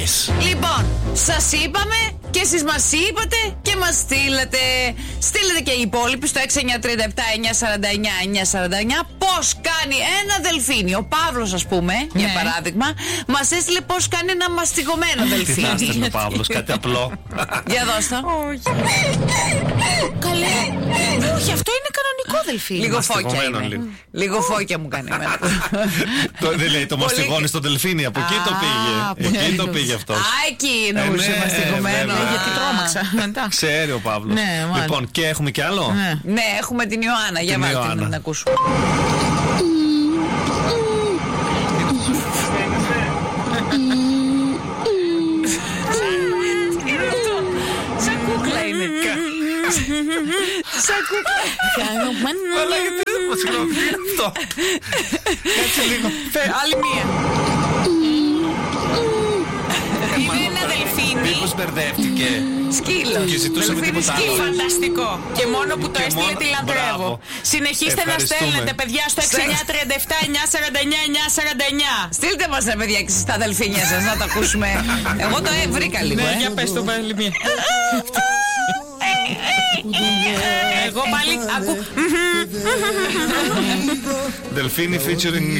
εμείς. Λοιπόν, σας είπαμε και εσείς μας είπατε και μας στείλετε. Στείλετε και οι υπόλοιποι στο 6937-949-949 πώς κάνει ένα δελφίνι. Ο Παύλος, ας πούμε, για παράδειγμα, μας έστειλε πώς κάνει ένα μαστιγωμένο Τι θα δελφίνι. έστελνε ο Παύλος, κάτι απλό. Για δώσ' το. Καλέ. Όχι, αυτό είναι κανονικό δελφίνι. Λίγο φώκια Μαστιγωμένο είναι. λίγο. Λίγο φώκια μου κάνει εμένα. Δεν λέει το μαστιγώνει στο δελφίνι, από εκεί το πήγε. Εκεί το πήγε αυτός. Α, εκεί εννοούσε μαστιγωμένο. βέβαια. Γιατί τρόμαξα. Ξέρει ο Παύλος. Ναι, μάλιστα. Λοιπόν, και έχουμε κι άλλο. Ναι, έχουμε την Ιωάννα. Για Την βάλτε Ιωάννα. την να ακούσουμε. Σαν κούκλα είναι. Σαν κούκλα. Αλλά γιατί δεν μας συγγνώμη, τι είναι αυτό. Κάτσε λίγο. Άλλη μία. Είναι ένα δελφίνι. Μήπως μπερδεύτηκε. Σκύλο. Και ζητούσαμε Δελφίνι τίποτα σκύλο. άλλο. Φανταστικό. Και μόνο που το Και έστειλε μόνο- τη λατρεύω. Μπράβο. Συνεχίστε να Ευχαριστούμε. στέλνετε, παιδιά, στο 6937-949-949. Στείλτε μας, ρε παιδιά, και στα αδελφίνια σας να τα ακούσουμε. Εγώ το βρήκα λίγο. Ναι, για πες το πάλι μία. Εγώ πάλι ακού. Δελφίνι featuring